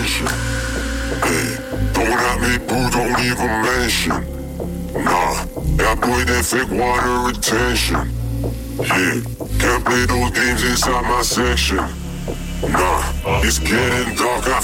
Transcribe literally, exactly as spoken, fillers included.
attention. Hey, don't at me, boo, don't even mention. Nah, that boy, that fake water retention. Yeah, can't play those games inside my section. Nah, it's getting dark, I